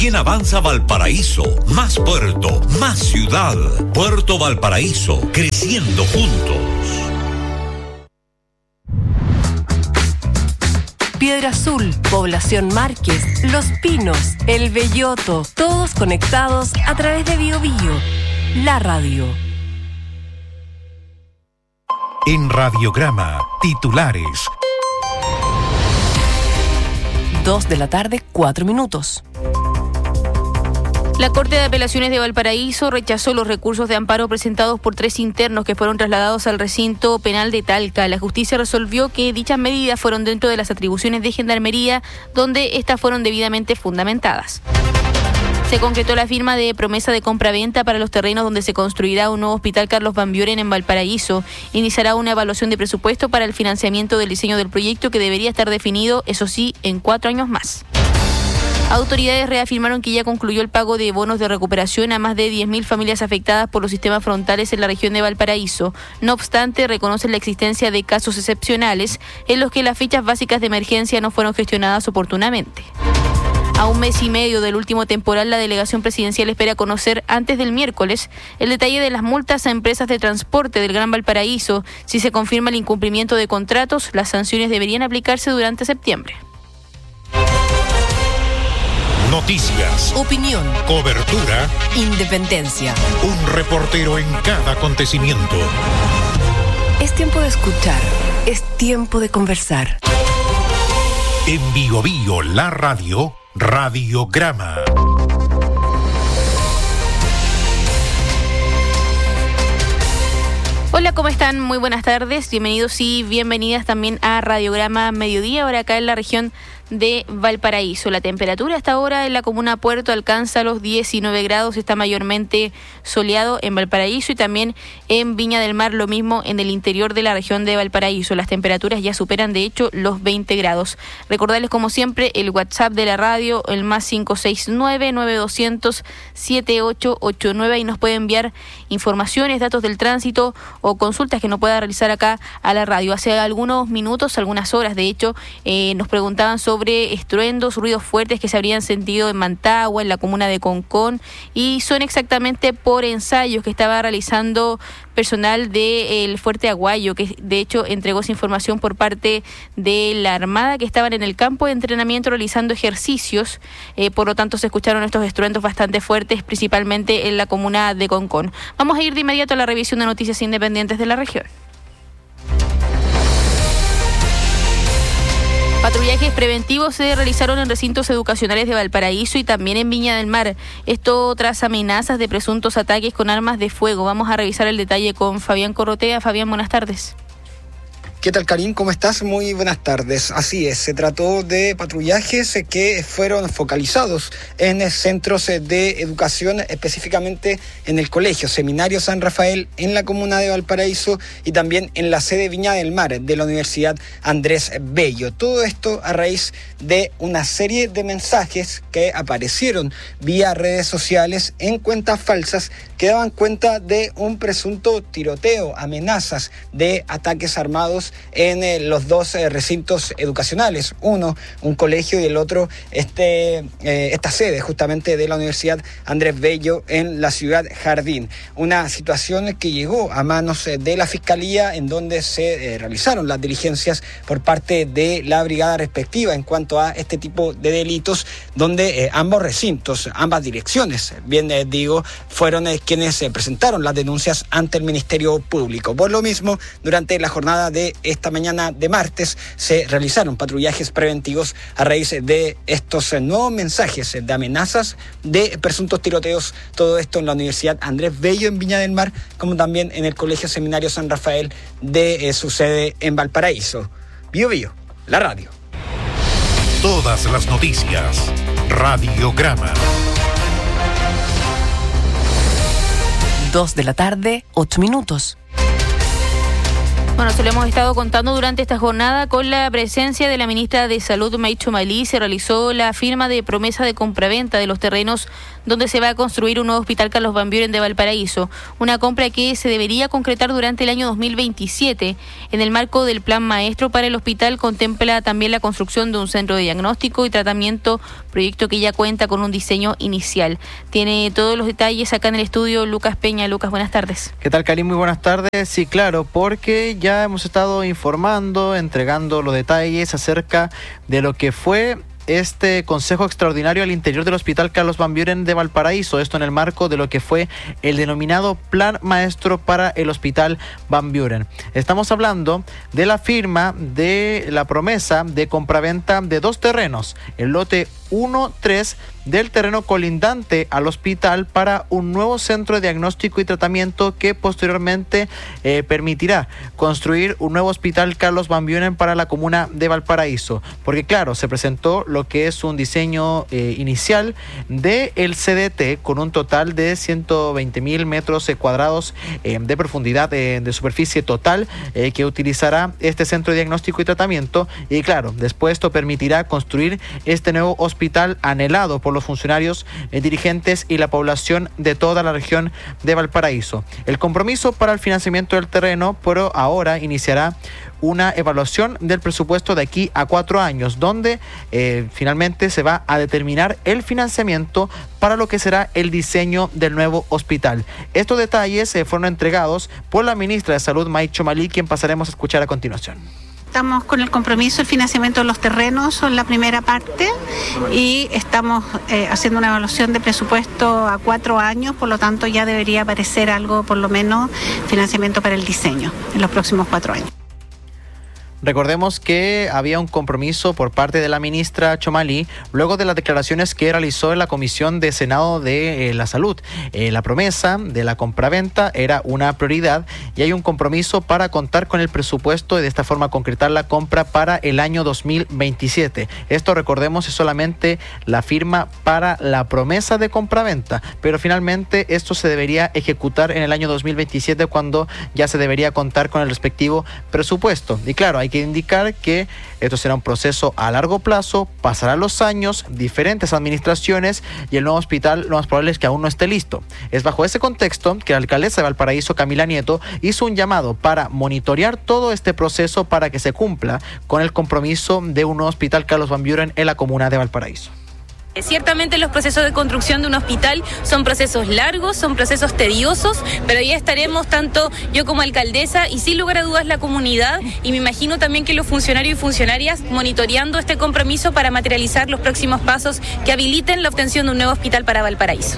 Quien avanza Valparaíso, más puerto, más ciudad. Puerto Valparaíso, creciendo juntos. Piedra Azul, Población Márquez, Los Pinos, El Belloto, todos conectados a través de Bio Bio, la radio. En Radiograma, titulares. 2:04 p.m. La Corte de Apelaciones de Valparaíso rechazó los recursos de amparo presentados por 3 internos que fueron trasladados al recinto penal de Talca. La justicia resolvió que dichas medidas fueron dentro de las atribuciones de Gendarmería, donde estas fueron debidamente fundamentadas. Se concretó la firma de promesa de compra-venta para los terrenos donde se construirá un nuevo hospital Carlos Van Buren en Valparaíso. Iniciará una evaluación de presupuesto para el financiamiento del diseño del proyecto, que debería estar definido, eso sí, en 4 años más. Autoridades reafirmaron que ya concluyó el pago de bonos de recuperación a más de 10.000 familias afectadas por los sistemas frontales en la región de Valparaíso. No obstante, reconocen la existencia de casos excepcionales en los que las fichas básicas de emergencia no fueron gestionadas oportunamente. A 1 mes y medio del último temporal, la delegación presidencial espera conocer antes del miércoles el detalle de las multas a empresas de transporte del Gran Valparaíso. Si se confirma el incumplimiento de contratos, las sanciones deberían aplicarse durante septiembre. Noticias, Opinión, cobertura, independencia. un reportero en cada acontecimiento. Es tiempo de escuchar, es tiempo de conversar. En Bio Bio, la radio, Radiograma. Hola, ¿cómo están? Muy buenas tardes. Bienvenidos y bienvenidas también a Radiograma Mediodía, ahora acá en la región de Valparaíso. La temperatura hasta ahora en la comuna Puerto alcanza los 19 grados, está mayormente soleado en Valparaíso y también en Viña del Mar, lo mismo en el interior de la región de Valparaíso. Las temperaturas ya superan de hecho los 20 grados. Recordarles como siempre el WhatsApp de la radio, el más 569-9200-7889, y nos puede enviar informaciones, datos del tránsito o consultas que no pueda realizar acá a la radio. Hace algunos minutos, algunas horas de hecho, nos preguntaban sobre estruendos, ruidos fuertes que se habrían sentido en Mantagua, en la comuna de Concón, y son exactamente por ensayos que estaba realizando personal del Fuerte Aguayo, que de hecho entregó esa información por parte de la Armada, que estaban en el campo de entrenamiento realizando ejercicios. Por lo tanto se escucharon estos estruendos bastante fuertes, principalmente en la comuna de Concón. Vamos a ir de inmediato a la revisión de noticias independientes de la región. Patrullajes preventivos se realizaron en recintos educacionales de Valparaíso y también en Viña del Mar. Esto tras amenazas de presuntos ataques con armas de fuego. Vamos a revisar el detalle con Fabián Corrotea. Fabián, buenas tardes. ¿Qué tal, Karim? ¿Cómo estás? Muy buenas tardes. Así es, se trató de patrullajes que fueron focalizados en centros de educación, específicamente en el Colegio Seminario San Rafael, en la comuna de Valparaíso, y también en la sede Viña del Mar de la Universidad Andrés Bello. Todo esto a raíz de una serie de mensajes que aparecieron vía redes sociales en cuentas falsas que daban cuenta de un presunto tiroteo, amenazas de ataques armados en los dos recintos educacionales, uno un colegio y el otro esta sede justamente de la Universidad Andrés Bello en la ciudad Jardín. Una situación que llegó a manos de la Fiscalía, en donde se realizaron las diligencias por parte de la brigada respectiva en cuanto a este tipo de delitos, donde ambos recintos, ambas direcciones, fueron quienes presentaron las denuncias ante el Ministerio Público. Por lo mismo, durante la jornada de esta mañana de martes se realizaron patrullajes preventivos a raíz de estos nuevos mensajes de amenazas de presuntos tiroteos, todo esto en la Universidad Andrés Bello en Viña del Mar, como también en el Colegio Seminario San Rafael de su sede en Valparaíso. Bio Bio, la radio. Todas las noticias, Radiograma. 2:08 p.m. Bueno, se lo hemos estado contando durante esta jornada. Con la presencia de la ministra de Salud, May Chomali, se realizó la firma de promesa de compraventa de los terrenos donde se va a construir un nuevo hospital Carlos Van Buren de Valparaíso. Una compra que se debería concretar durante el año 2027. En el marco del plan maestro para el hospital contempla también la construcción de un centro de diagnóstico y tratamiento, proyecto que ya cuenta con un diseño inicial. Tiene todos los detalles acá en el estudio Lucas Peña. Lucas, buenas tardes. ¿Qué tal, Karim? Muy buenas tardes. Sí, claro, porque ya hemos estado informando, entregando los detalles acerca de lo que fue este consejo extraordinario al interior del Hospital Carlos Van Buren de Valparaíso, esto en el marco de lo que fue el denominado Plan Maestro para el Hospital Van Buren. Estamos hablando de la firma de la promesa de compraventa de dos terrenos, el lote 1-3 del terreno colindante al hospital para un nuevo centro de diagnóstico y tratamiento que posteriormente permitirá construir un nuevo hospital Carlos Van Buren para la comuna de Valparaíso, porque claro, se presentó lo que es un diseño inicial del CDT con un total de 120.000 metros cuadrados de profundidad de superficie total que utilizará este centro de diagnóstico y tratamiento, y claro, después esto permitirá construir este nuevo hospital anhelado por los funcionarios, dirigentes y la población de toda la región de Valparaíso. El compromiso para el financiamiento del terreno, pero ahora iniciará una evaluación del presupuesto de aquí a 4 años, donde finalmente se va a determinar el financiamiento para lo que será el diseño del nuevo hospital. Estos detalles fueron entregados por la ministra de Salud, May Chomali, quien pasaremos a escuchar a continuación. Estamos con el compromiso, el financiamiento de los terrenos son la primera parte y estamos haciendo una evaluación de presupuesto a 4 años, por lo tanto ya debería aparecer algo, por lo menos financiamiento para el diseño en los próximos 4 años. Recordemos que había un compromiso por parte de la ministra Chomali luego de las declaraciones que realizó en la Comisión de Senado de la Salud. La promesa de la compraventa era una prioridad y hay un compromiso para contar con el presupuesto y de esta forma concretar la compra para el año 2027. Esto, recordemos, es solamente la firma para la promesa de compraventa, pero finalmente esto se debería ejecutar en el año 2027 cuando ya se debería contar con el respectivo presupuesto. Y claro, hay que indicar que esto será un proceso a largo plazo, pasarán los años, diferentes administraciones y el nuevo hospital lo más probable es que aún no esté listo. Es bajo ese contexto que la alcaldesa de Valparaíso, Camila Nieto, hizo un llamado para monitorear todo este proceso para que se cumpla con el compromiso de un nuevo hospital Carlos Van Buren en la comuna de Valparaíso. Ciertamente los procesos de construcción de un hospital son procesos largos, son procesos tediosos, pero ya estaremos tanto yo como alcaldesa y sin lugar a dudas la comunidad y me imagino también que los funcionarios y funcionarias monitoreando este compromiso para materializar los próximos pasos que habiliten la obtención de un nuevo hospital para Valparaíso.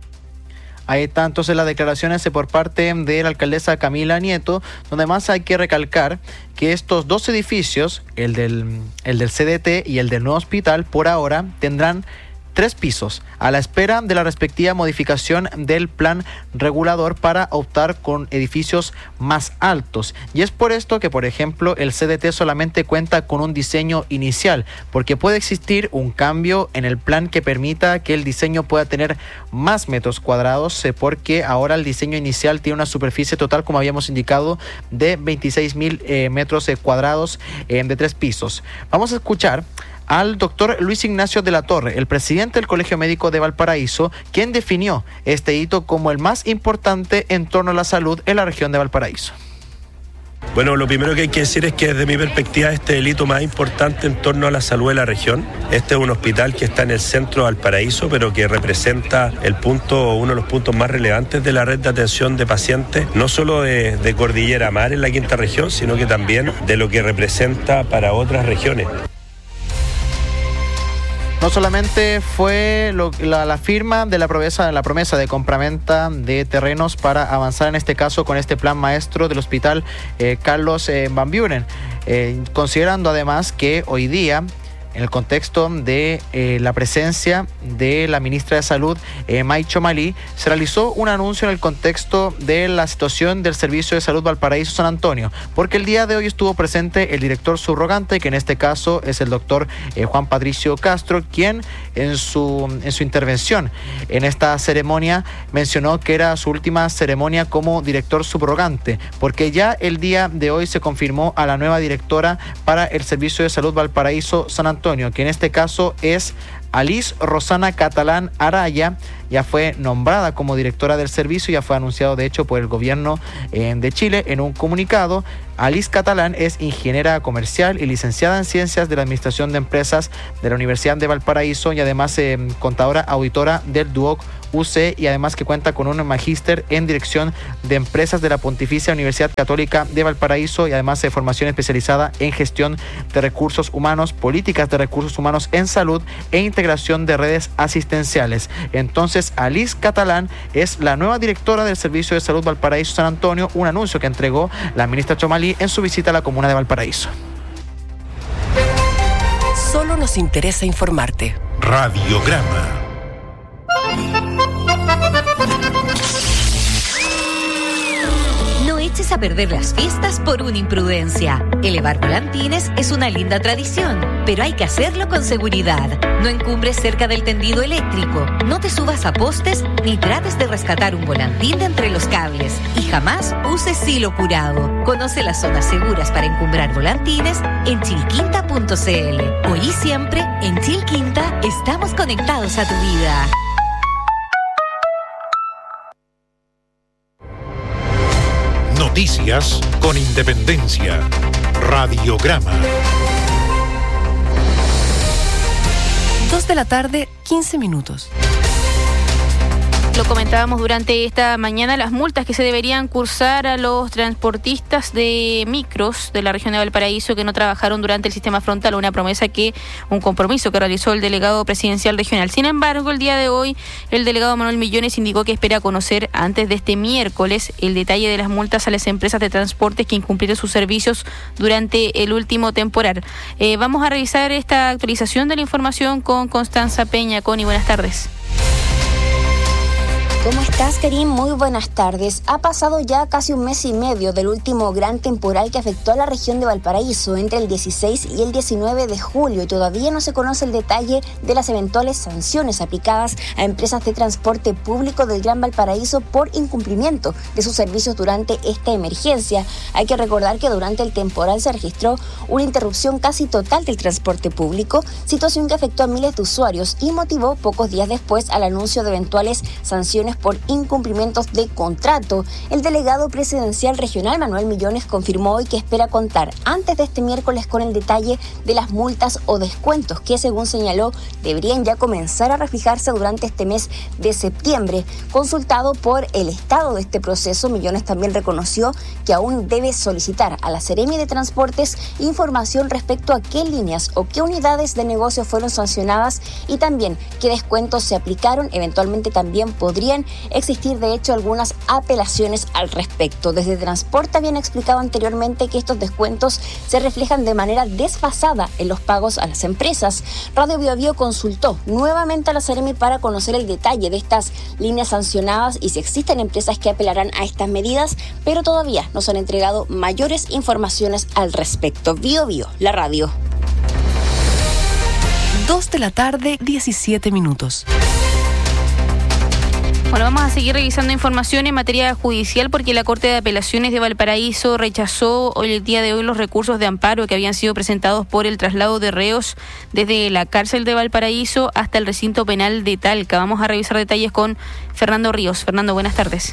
Hay están entonces las declaraciones por parte de la alcaldesa Camila Nieto, donde más hay que recalcar que estos dos edificios, el del CDT y el del nuevo hospital, por ahora tendrán 3 pisos, a la espera de la respectiva modificación del plan regulador para optar con edificios más altos. Y es por esto que, por ejemplo, el CDT solamente cuenta con un diseño inicial, porque puede existir un cambio en el plan que permita que el diseño pueda tener más metros cuadrados, porque ahora el diseño inicial tiene una superficie total, como habíamos indicado, de 26.000 metros cuadrados de 3 pisos. Vamos a escuchar al doctor Luis Ignacio de la Torre, el presidente del Colegio Médico de Valparaíso, quien definió este hito como el más importante en torno a la salud en la región de Valparaíso. Bueno, lo primero que hay que decir es que desde mi perspectiva este es el hito más importante en torno a la salud de la región. Este es un hospital que está en el centro de Valparaíso, pero que representa uno de los puntos más relevantes de la red de atención de pacientes, no solo de Cordillera Mar en la quinta región, sino que también de lo que representa para otras regiones. No solamente fue la firma de la promesa de compraventa de terrenos para avanzar en este caso con este plan maestro del hospital Carlos Van Buren, considerando además que hoy día en el contexto de la presencia de la ministra de Salud, May Chomalí, se realizó un anuncio en el contexto de la situación del Servicio de Salud Valparaíso San Antonio, porque el día de hoy estuvo presente el director subrogante, que en este caso es el doctor Juan Patricio Castro, quien en su intervención en esta ceremonia mencionó que era su última ceremonia como director subrogante, porque ya el día de hoy se confirmó a la nueva directora para el Servicio de Salud Valparaíso San Antonio, que en este caso es Alice Rosana Catalán Araya. Ya fue nombrada como directora del servicio, ya fue anunciado de hecho por el gobierno de Chile en un comunicado. Alice Catalán es ingeniera comercial y licenciada en Ciencias de la Administración de Empresas de la Universidad de Valparaíso y además contadora auditora del DUOC UC, y además que cuenta con un magíster en Dirección de Empresas de la Pontificia Universidad Católica de Valparaíso y además de formación especializada en Gestión de Recursos Humanos, Políticas de Recursos Humanos en Salud e Integración de Redes Asistenciales. Entonces, Alice Catalán es la nueva directora del Servicio de Salud Valparaíso San Antonio, un anuncio que entregó la ministra Chomalí en su visita a la comuna de Valparaíso. Solo nos interesa informarte. Radiograma. No eches a perder las fiestas por una imprudencia. Elevar volantines es una linda tradición, pero hay que hacerlo con seguridad. No encumbres cerca del tendido eléctrico, no te subas a postes ni trates de rescatar un volantín de entre los cables y jamás uses silo curado. Conoce las zonas seguras para encumbrar volantines en chilquinta.cl. Hoy y siempre, en Chilquinta, estamos conectados a tu vida. Noticias con independencia. Radiograma. 2 de la tarde, 15 minutos. Lo comentábamos durante esta mañana, las multas que se deberían cursar a los transportistas de micros de la región de Valparaíso que no trabajaron durante el sistema frontal, un compromiso que realizó el delegado presidencial regional. Sin embargo, el día de hoy, el delegado Manuel Millones indicó que espera conocer antes de este miércoles el detalle de las multas a las empresas de transportes que incumplieron sus servicios durante el último temporal. Vamos a revisar esta actualización de la información con Constanza Peña. Connie, buenas tardes. ¿Cómo estás, Karim? Muy buenas tardes. Ha pasado ya casi un mes y medio del último gran temporal que afectó a la región de Valparaíso entre el 16 y el 19 de julio y todavía no se conoce el detalle de las eventuales sanciones aplicadas a empresas de transporte público del Gran Valparaíso por incumplimiento de sus servicios durante esta emergencia. Hay que recordar que durante el temporal se registró una interrupción casi total del transporte público, situación que afectó a miles de usuarios y motivó pocos días después al anuncio de eventuales sanciones por incumplimientos de contrato. El delegado presidencial regional Manuel Millones confirmó hoy que espera contar antes de este miércoles con el detalle de las multas o descuentos que, según señaló, deberían ya comenzar a refijarse durante este mes de septiembre. Consultado por el estado de este proceso, Millones también reconoció que aún debe solicitar a la Seremi de Transportes información respecto a qué líneas o qué unidades de negocio fueron sancionadas y también qué descuentos se aplicaron. Eventualmente también podrían existir, de hecho, algunas apelaciones al respecto. Desde Transporte habían explicado anteriormente que estos descuentos se reflejan de manera desfasada en los pagos a las empresas. Radio Biobío consultó nuevamente a la Seremi para conocer el detalle de estas líneas sancionadas y si existen empresas que apelarán a estas medidas, pero todavía no se han entregado mayores informaciones al respecto. Biobío, la radio. 2 de la tarde, 17 minutos. Bueno, vamos a seguir revisando información en materia judicial porque la Corte de Apelaciones de Valparaíso rechazó hoy, el día de hoy, los recursos de amparo que habían sido presentados por el traslado de reos desde la cárcel de Valparaíso hasta el recinto penal de Talca. Vamos a revisar detalles con Fernando Ríos. Fernando, buenas tardes.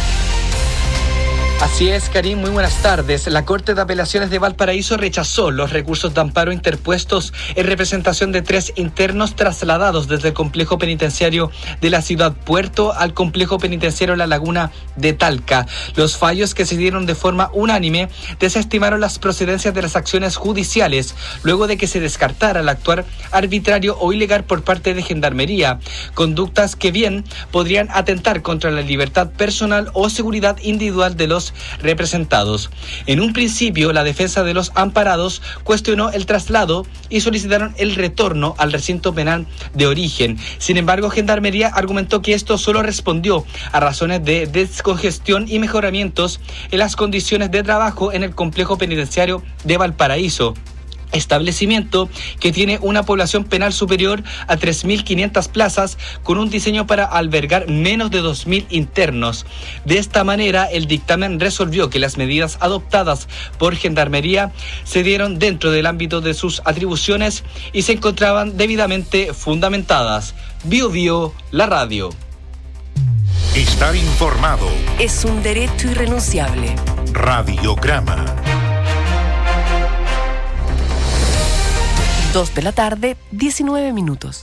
Así es, Karim, muy buenas tardes. La Corte de Apelaciones de Valparaíso rechazó los recursos de amparo interpuestos en representación de 3 internos trasladados desde el complejo penitenciario de la ciudad Puerto al complejo penitenciario La Laguna de Talca. Los fallos, que se dieron de forma unánime, desestimaron las procedencias de las acciones judiciales luego de que se descartara el actuar arbitrario o ilegal por parte de Gendarmería, conductas que bien podrían atentar contra la libertad personal o seguridad individual de los los representados. En un principio, la defensa de los amparados cuestionó el traslado y solicitaron el retorno al recinto penal de origen. Sin embargo, Gendarmería argumentó que esto solo respondió a razones de descongestión y mejoramientos en las condiciones de trabajo en el complejo penitenciario de Valparaíso, establecimiento que tiene una población penal superior a 3.500 plazas con un diseño para albergar menos de 2.000 internos. De esta manera, el dictamen resolvió que las medidas adoptadas por Gendarmería se dieron dentro del ámbito de sus atribuciones y se encontraban debidamente fundamentadas. Bio Bio, la radio. Estar informado. Es un derecho irrenunciable. Radiograma. 2 de la tarde, 19 minutos.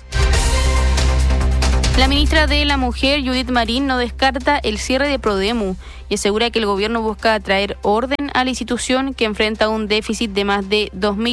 La ministra de la Mujer, Judith Marín, no descarta el cierre de Prodemu y asegura que el gobierno busca traer orden a la institución que enfrenta un déficit de más de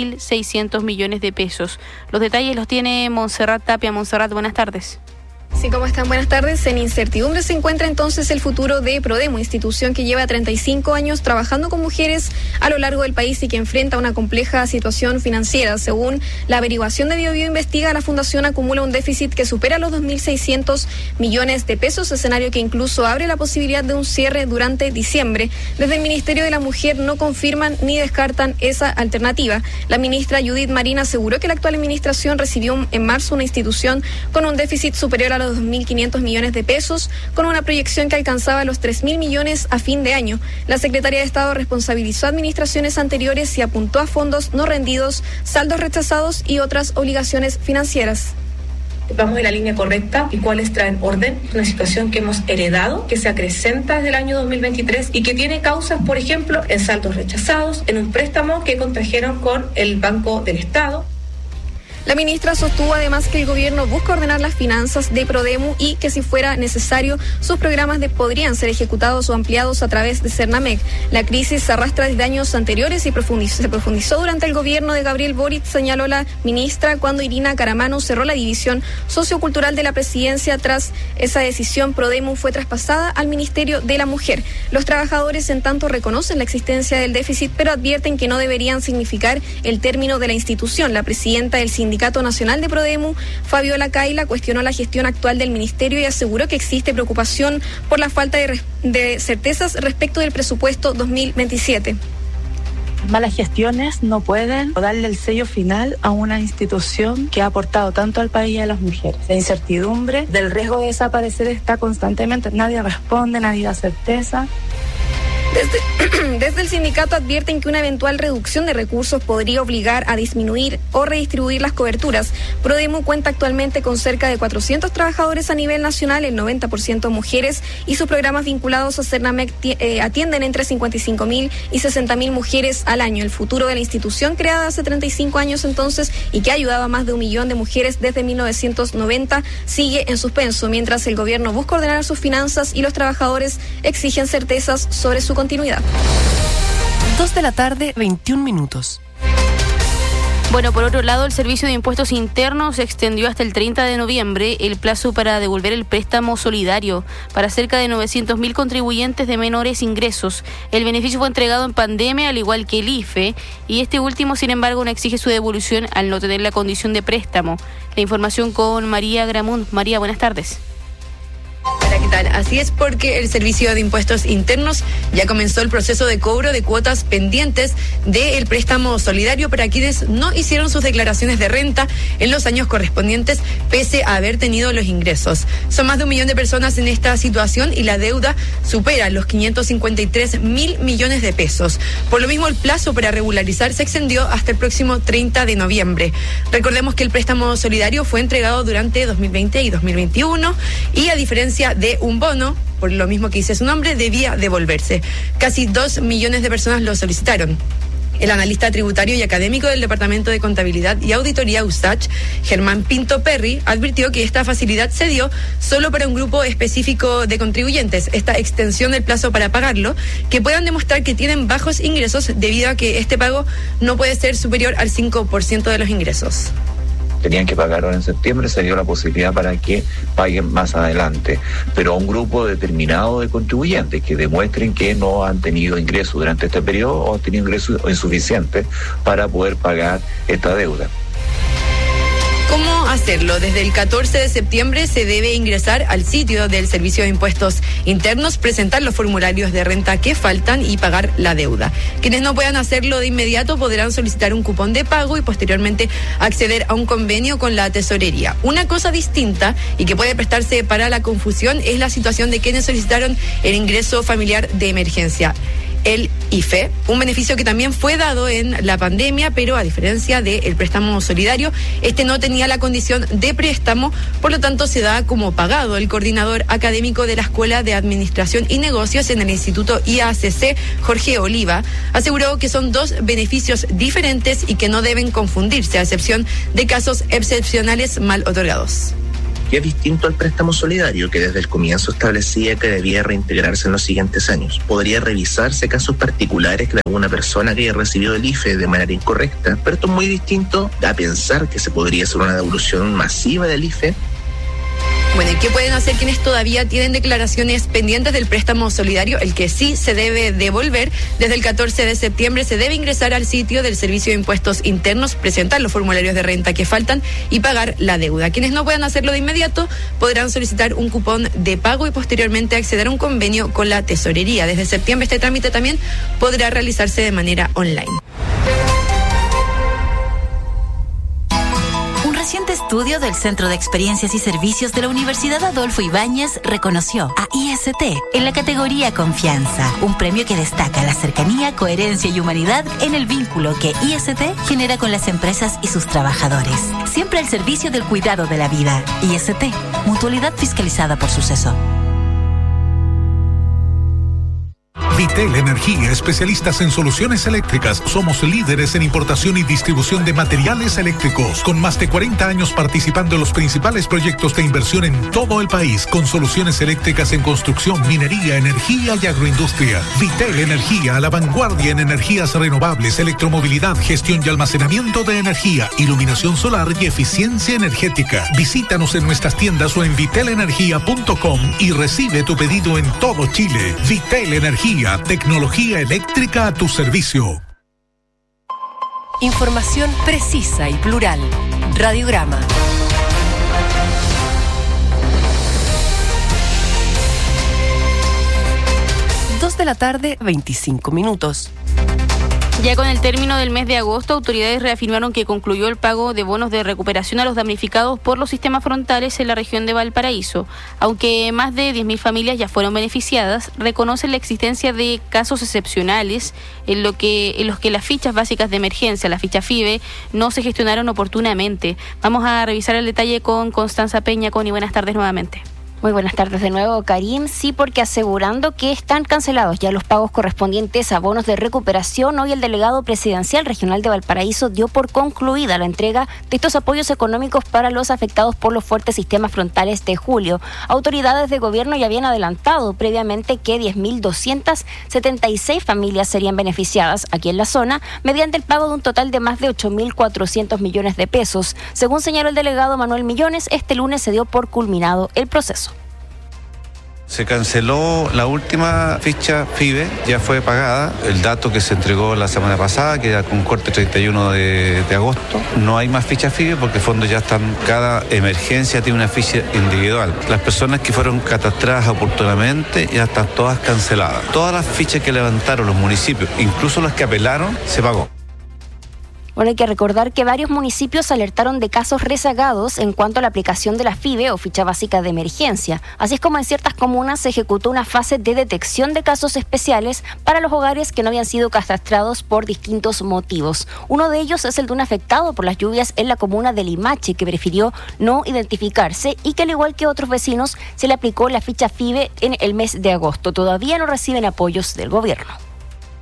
2.600 millones de pesos. Los detalles los tiene Montserrat Tapia. Montserrat, buenas tardes. Sí, ¿cómo están? Buenas tardes. En incertidumbre se encuentra entonces el futuro de Prodemu, institución que lleva 35 años trabajando con mujeres a lo largo del país y que enfrenta una compleja situación financiera. Según la averiguación de Bio Bio Investiga, la fundación acumula un déficit que supera los 2.600 millones de pesos, escenario que incluso abre la posibilidad de un cierre durante diciembre. Desde el Ministerio de la Mujer no confirman ni descartan esa alternativa. La ministra Judith Marín aseguró que la actual administración recibió en marzo una institución con un déficit superior a los 2.500 millones de pesos, con una proyección que alcanzaba los 3.000 millones a fin de año. La Secretaría de Estado responsabilizó a administraciones anteriores y apuntó a fondos no rendidos, saldos rechazados y otras obligaciones financieras. Vamos en la línea correcta y cuáles traen orden. Una situación que hemos heredado, que se acrecenta desde el año 2023 y que tiene causas, por ejemplo, en saldos rechazados, en un préstamo que contrajeron con el Banco del Estado. La ministra sostuvo además que el gobierno busca ordenar las finanzas de Prodemu y que si fuera necesario sus programas podrían ser ejecutados o ampliados a través de Cernamec. La crisis se arrastra desde años anteriores y se profundizó durante el gobierno de Gabriel Boric, señaló la ministra cuando Irina Caramano cerró la división sociocultural de la presidencia. Tras esa decisión, Prodemu fue traspasada al Ministerio de la Mujer. Los trabajadores en tanto reconocen la existencia del déficit, pero advierten que no deberían significar el término de la institución. La presidenta del Sindicato Nacional de Prodemu, Fabiola Kaila, cuestionó la gestión actual del ministerio y aseguró que existe preocupación por la falta de certezas respecto del presupuesto 2027. Malas gestiones no pueden darle el sello final a una institución que ha aportado tanto al país y a las mujeres. La incertidumbre del riesgo de desaparecer está constantemente, nadie responde, nadie da certeza. Desde el sindicato advierten que una eventual reducción de recursos podría obligar a disminuir o redistribuir las coberturas. Prodemu cuenta actualmente con cerca de 400 trabajadores a nivel nacional, el 90% mujeres, y sus programas vinculados a Cernamec atienden entre 55.000 y 60.000 mujeres al año. El futuro de la institución, creada hace 35 años entonces y que ha ayudado a más de 1 millón de mujeres desde 1990, sigue en suspenso, mientras el gobierno busca ordenar sus finanzas y los trabajadores exigen certezas sobre su continuidad. 2 de la tarde, 21 minutos. Bueno, por otro lado, el Servicio de Impuestos Internos extendió hasta el 30 de noviembre el plazo para devolver el préstamo solidario para cerca de 900.000 contribuyentes de menores ingresos. El beneficio fue entregado en pandemia, al igual que el IFE, y este último, sin embargo, no exige su devolución al no tener la condición de préstamo. La información con María Gramún. María, buenas tardes. Hola, ¿qué tal? Así es, porque el Servicio de Impuestos Internos ya comenzó el proceso de cobro de cuotas pendientes del préstamo solidario para quienes no hicieron sus declaraciones de renta en los años correspondientes, pese a haber tenido los ingresos. Son más de 1 millón de personas en esta situación y la deuda supera los 553.000 millones de pesos. Por lo mismo, el plazo para regularizar se extendió hasta el próximo 30 de noviembre. Recordemos que el préstamo solidario fue entregado durante 2020 y 2021 y, a diferencia de un bono, por lo mismo que dice su nombre, debía devolverse. Casi 2 millones de personas lo solicitaron. El analista tributario y académico del Departamento de Contabilidad y Auditoría USACH, Germán Pinto Perry, advirtió que esta facilidad se dio solo para un grupo específico de contribuyentes, esta extensión del plazo para pagarlo, que puedan demostrar que tienen bajos ingresos debido a que este pago no puede ser superior al 5% de los ingresos. tenían que pagar ahora en septiembre, se dio la posibilidad para que paguen más adelante, pero a un grupo determinado de contribuyentes que demuestren que no han tenido ingresos durante este periodo o han tenido ingresos insuficientes para poder pagar esta deuda. ¿Cómo hacerlo? Desde el 14 de septiembre se debe ingresar al sitio del Servicio de Impuestos Internos, presentar los formularios de renta que faltan y pagar la deuda. Quienes no puedan hacerlo de inmediato podrán solicitar un cupón de pago y posteriormente acceder a un convenio con la tesorería. Una cosa distinta y que puede prestarse para la confusión es la situación de quienes solicitaron el ingreso familiar de emergencia, el IFE, un beneficio que también fue dado en la pandemia, pero a diferencia del préstamo solidario, este no tenía la condición de préstamo, por lo tanto se da como pagado. El coordinador académico de la Escuela de Administración y Negocios en el Instituto IACC, Jorge Oliva, aseguró que son dos beneficios diferentes y que no deben confundirse, a excepción de casos excepcionales mal otorgados. Que es distinto al préstamo solidario, que desde el comienzo establecía que debía reintegrarse en los siguientes años. Podría revisarse casos particulares de alguna persona que haya recibido el IFE de manera incorrecta, pero esto es muy distinto a pensar que se podría hacer una devolución masiva del IFE. Bueno, ¿y qué pueden hacer quienes todavía tienen declaraciones pendientes del préstamo solidario? El que sí se debe devolver. Desde el 14 de septiembre se debe ingresar al sitio del Servicio de Impuestos Internos, presentar los formularios de renta que faltan y pagar la deuda. Quienes no puedan hacerlo de inmediato podrán solicitar un cupón de pago y posteriormente acceder a un convenio con la tesorería. Desde septiembre este trámite también podrá realizarse de manera online. Un reciente estudio del Centro de Experiencias y Servicios de la Universidad Adolfo Ibáñez reconoció a IST en la categoría Confianza, un premio que destaca la cercanía, coherencia y humanidad en el vínculo que IST genera con las empresas y sus trabajadores. Siempre al servicio del cuidado de la vida. IST, mutualidad fiscalizada por Suceso. Vitel Energía, especialistas en soluciones eléctricas. Somos líderes en importación y distribución de materiales eléctricos, con más de 40 años participando en los principales proyectos de inversión en todo el país, con soluciones eléctricas en construcción, minería, energía y agroindustria. Vitel Energía, a la vanguardia en energías renovables, electromovilidad, gestión y almacenamiento de energía, iluminación solar y eficiencia energética. Visítanos en nuestras tiendas o en vitelenergia.com y recibe tu pedido en todo Chile. Vitel Energía, tecnología eléctrica a tu servicio. Información precisa y plural. Radiograma. 2 de la tarde, 25 minutos. Ya con el término del mes de agosto, autoridades reafirmaron que concluyó el pago de bonos de recuperación a los damnificados por los sistemas frontales en la región de Valparaíso. Aunque más de 10.000 familias ya fueron beneficiadas, reconocen la existencia de casos excepcionales en los que las fichas básicas de emergencia, la ficha FIBE, no se gestionaron oportunamente. Vamos a revisar el detalle con Constanza Peña. Connie, buenas tardes nuevamente. Muy buenas tardes de nuevo, Karim. Sí, porque asegurando que están cancelados ya los pagos correspondientes a bonos de recuperación, hoy el delegado presidencial regional de Valparaíso dio por concluida la entrega de estos apoyos económicos para los afectados por los fuertes sistemas frontales de julio. Autoridades de gobierno ya habían adelantado previamente que 10.276 familias serían beneficiadas aquí en la zona mediante el pago de un total de más de 8.400 millones de pesos. Según señaló el delegado Manuel Millones, este lunes se dio por culminado el proceso. Se canceló la última ficha FIBE, ya fue pagada. El dato que se entregó la semana pasada, que era con corte 31 de agosto. No hay más fichas FIBE porque en fondo ya están, cada emergencia tiene una ficha individual. Las personas que fueron catastradas oportunamente ya están todas canceladas. Todas las fichas que levantaron los municipios, incluso las que apelaron, se pagó. Bueno, hay que recordar que varios municipios alertaron de casos rezagados en cuanto a la aplicación de la FIBE o ficha básica de emergencia. Así es como en ciertas comunas se ejecutó una fase de detección de casos especiales para los hogares que no habían sido catastrados por distintos motivos. Uno de ellos es el de un afectado por las lluvias en la comuna de Limache, que prefirió no identificarse y que, al igual que otros vecinos, se le aplicó la ficha FIBE en el mes de agosto. Todavía no reciben apoyos del gobierno.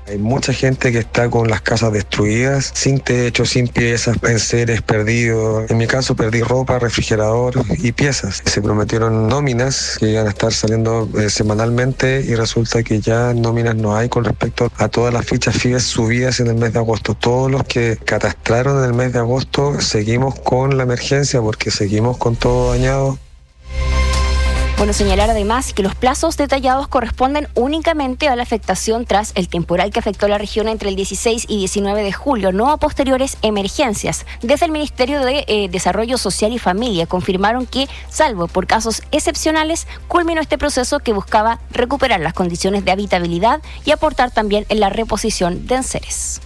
Hay mucha gente que está con las casas destruidas, sin techo, sin piezas, enseres perdidos. En mi caso perdí ropa, refrigerador y piezas. Se prometieron nóminas que iban a estar saliendo semanalmente y resulta que ya nóminas no hay con respecto a todas las fichas FIBE subidas en el mes de agosto. Todos los que catastraron en el mes de agosto seguimos con la emergencia porque seguimos con todo dañado. Bueno, señalar además que los plazos detallados corresponden únicamente a la afectación tras el temporal que afectó la región entre el 16 y 19 de julio, no a posteriores emergencias. Desde el Ministerio de Desarrollo Social y Familia confirmaron que, salvo por casos excepcionales, culminó este proceso que buscaba recuperar las condiciones de habitabilidad y aportar también en la reposición de enseres.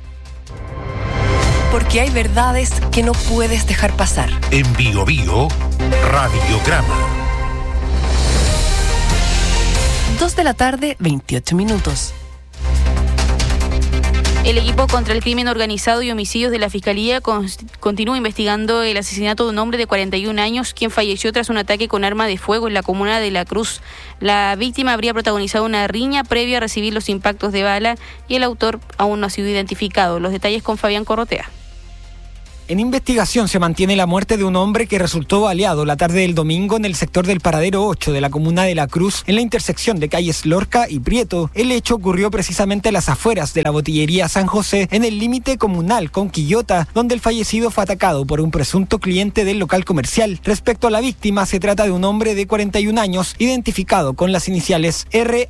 Porque hay verdades que no puedes dejar pasar. En Bio Bio, Radiograma. 2 de la tarde, 28 minutos. El equipo contra el crimen organizado y homicidios de la Fiscalía continúa investigando el asesinato de un hombre de 41 años, quien falleció tras un ataque con arma de fuego en la comuna de La Cruz. La víctima habría protagonizado una riña previa a recibir los impactos de bala y el autor aún no ha sido identificado. Los detalles con Fabián Corrotea. En investigación se mantiene la muerte de un hombre que resultó baleado la tarde del domingo en el sector del Paradero 8 de la comuna de La Cruz, en la intersección de calles Lorca y Prieto. El hecho ocurrió precisamente a las afueras de la botillería San José, en el límite comunal con Quillota, donde el fallecido fue atacado por un presunto cliente del local comercial. Respecto a la víctima, se trata de un hombre de 41 años, identificado con las iniciales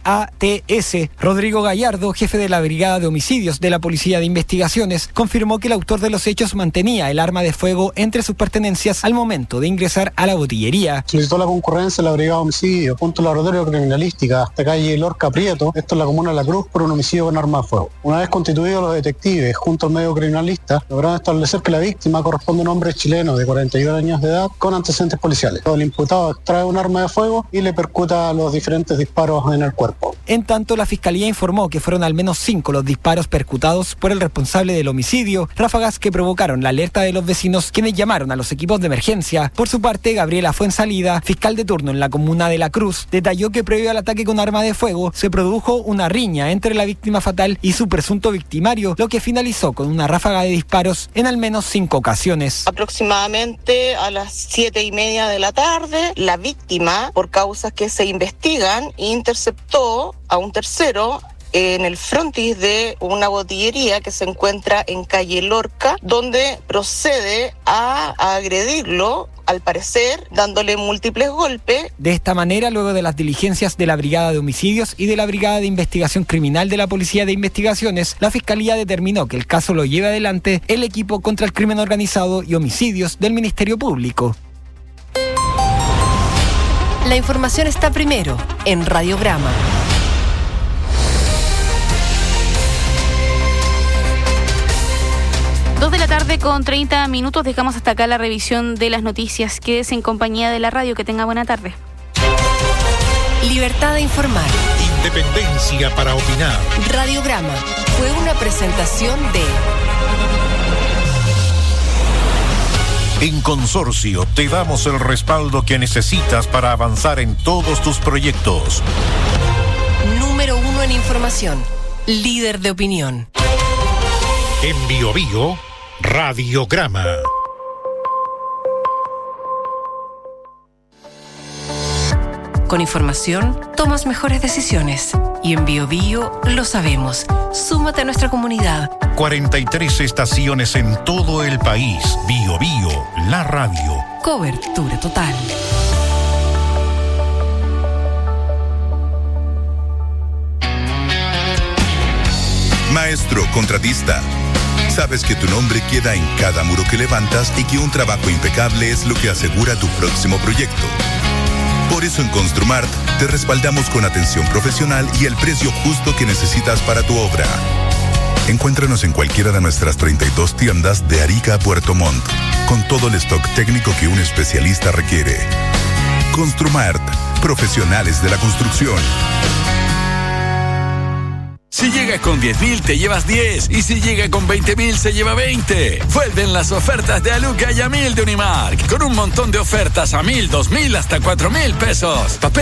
RATS. Rodrigo Gallardo, jefe de la Brigada de Homicidios de la Policía de Investigaciones, confirmó que el autor de los hechos mantenía el arma de fuego entre sus pertenencias al momento de ingresar a la botillería. Solicitó la concurrencia de la Brigada de Homicidios junto al Laboratorio Criminalística hasta calle Lorca Prieto, esto en la comuna de La Cruz, por un homicidio con arma de fuego. Una vez constituidos los detectives junto al medio criminalista, lograron establecer que la víctima corresponde a un hombre chileno de 41 años de edad con antecedentes policiales. El imputado extrae un arma de fuego y le percuta los diferentes disparos en el cuerpo. En tanto, la Fiscalía informó que fueron al menos 5 los disparos percutados por el responsable del homicidio, ráfagas que provocaron la alerta de los vecinos, quienes llamaron a los equipos de emergencia. Por su parte, Gabriela Fuensalida, fiscal de turno en la comuna de La Cruz, detalló que previo al ataque con arma de fuego se produjo una riña entre la víctima fatal y su presunto victimario, lo que finalizó con una ráfaga de disparos en al menos 5 ocasiones. Aproximadamente a las 7:30 de la tarde, la víctima, por causas que se investigan, interceptó a un tercero en el frontis de una botillería que se encuentra en calle Lorca, donde procede a agredirlo, al parecer, dándole múltiples golpes. De esta manera, luego de las diligencias de la Brigada de Homicidios y de la Brigada de Investigación Criminal de la Policía de Investigaciones, la Fiscalía determinó que el caso lo lleva adelante el equipo contra el crimen organizado y homicidios del Ministerio Público. La información está primero en Radiograma. 2 de la tarde con 30 minutos, dejamos hasta acá la revisión de las noticias. Quédese en compañía de la radio, que tenga buena tarde. Libertad de informar. Independencia para opinar. Radiograma fue una presentación de... En Consorcio te damos el respaldo que necesitas para avanzar en todos tus proyectos. Número 1 en información. Líder de opinión. En Bio Bio, Radiograma. Con información, tomas mejores decisiones. Y en Bio Bio lo sabemos. Súmate a nuestra comunidad. 43 estaciones en todo el país. Bio Bio, la radio. Cobertura total. Maestro contratista. Sabes que tu nombre queda en cada muro que levantas y que un trabajo impecable es lo que asegura tu próximo proyecto. Por eso en Construmart te respaldamos con atención profesional y el precio justo que necesitas para tu obra. Encuéntranos en cualquiera de nuestras 32 tiendas de Arica a Puerto Montt, con todo el stock técnico que un especialista requiere. Construmart, profesionales de la construcción. Si llega con 10.000 te llevas 10 y si llega con 20.000 se lleva 20. Vuelven las ofertas de Aluca y a 1.000 de Unimark, con un montón de ofertas a 1.000, 2.000 hasta 4.000 pesos. Papel